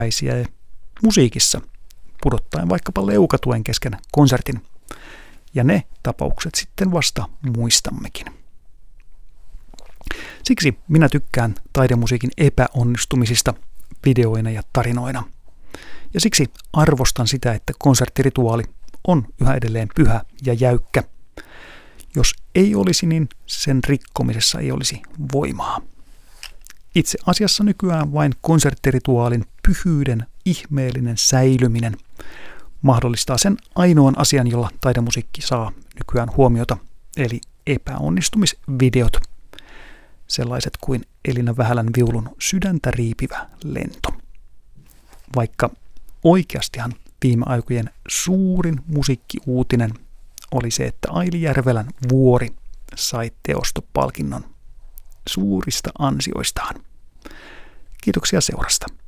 musiikissa, pudottaen vaikkapa leukatuen kesken konsertin. Ja ne tapaukset sitten vasta muistammekin. Siksi minä tykkään taidemusiikin epäonnistumisista videoina ja tarinoina. Ja siksi arvostan sitä, että konserttirituaali on yhä edelleen pyhä ja jäykkä. Jos ei olisi, niin sen rikkomisessa ei olisi voimaa. Itse asiassa nykyään vain konserttirituaalin pyhyyden ihmeellinen säilyminen mahdollistaa sen ainoan asian, jolla taidemusiikki saa nykyään huomiota, eli epäonnistumisvideot. Sellaiset kuin Elina Vähälän viulun sydäntä riipivä lento. Vaikka oikeastihan viime aikojen suurin musiikkiuutinen oli se, että Aili Järvelän Vuori sai teostopalkinnon suurista ansioistaan. Kiitoksia seurasta.